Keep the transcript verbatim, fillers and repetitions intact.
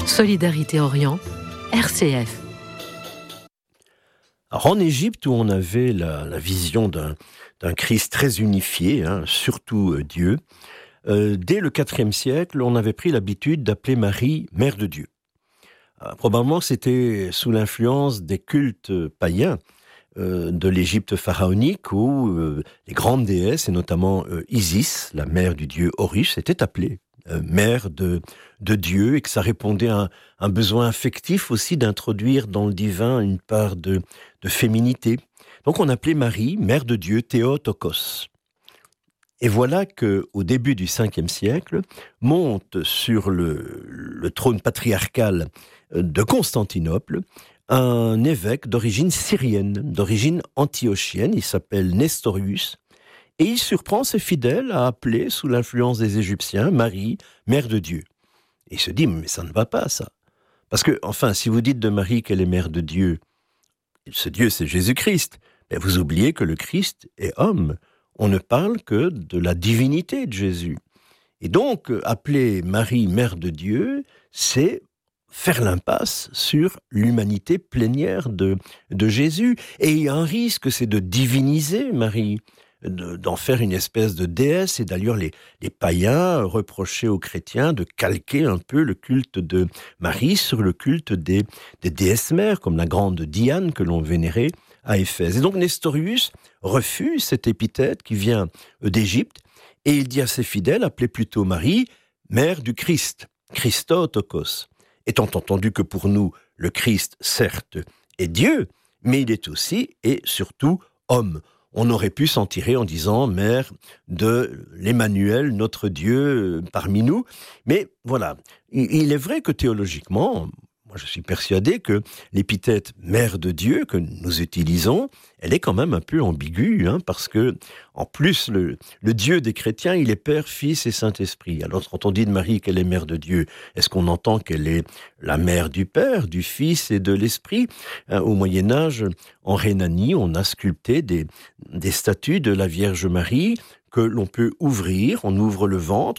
Solidarité Orient, R C F. Alors en Égypte, où on avait la, la vision d'un, d'un Christ très unifié, hein, surtout euh, Dieu, euh, dès le quatrième siècle, on avait pris l'habitude d'appeler Marie Mère de Dieu. Euh, probablement c'était sous l'influence des cultes païens euh, de l'Égypte pharaonique, où euh, les grandes déesses, et notamment euh, Isis, la mère du dieu Horus, étaient appelées euh, mère de, de Dieu, et que ça répondait à un, un besoin affectif aussi d'introduire dans le divin une part de, de féminité. Donc on appelait Marie mère de Dieu, Théotokos. Et voilà qu'au début du cinquième siècle, monte sur le, le trône patriarcal de Constantinople un évêque d'origine syrienne, d'origine antiochienne, il s'appelle Nestorius, et il surprend ses fidèles à appeler, sous l'influence des Égyptiens, Marie, mère de Dieu. Et il se dit, mais ça ne va pas, ça. Parce que, enfin, si vous dites de Marie qu'elle est mère de Dieu, ce Dieu, c'est Jésus-Christ, mais vous oubliez que le Christ est homme. On ne parle que de la divinité de Jésus. Et donc, appeler Marie mère de Dieu, c'est faire l'impasse sur l'humanité plénière de, de Jésus. Et il y a un risque, c'est de diviniser Marie, de, d'en faire une espèce de déesse. Et d'ailleurs, les, les païens reprochaient aux chrétiens de calquer un peu le culte de Marie sur le culte des, des déesses mères, comme la grande Diane que l'on vénérait à Éphèse. Et donc Nestorius refuse cette épithète qui vient d'Égypte, et il dit à ses fidèles, appelez plutôt Marie, mère du Christ, Christotokos. Étant entendu que pour nous, le Christ, certes, est Dieu, mais il est aussi et surtout homme. On aurait pu s'en tirer en disant mère de l'Emmanuel, notre Dieu parmi nous. Mais voilà, il est vrai que théologiquement, moi je suis persuadé que l'épithète mère de Dieu que nous utilisons, elle est quand même un peu ambiguë, hein, parce que en plus le, le Dieu des chrétiens, il est Père, Fils et Saint-Esprit. Alors quand on dit de Marie qu'elle est mère de Dieu, est-ce qu'on entend qu'elle est la mère du Père, du Fils et de l'Esprit? hein, Au Moyen-Âge, en Rhénanie, on a sculpté des, des statues de la Vierge Marie que l'on peut ouvrir, on ouvre le ventre,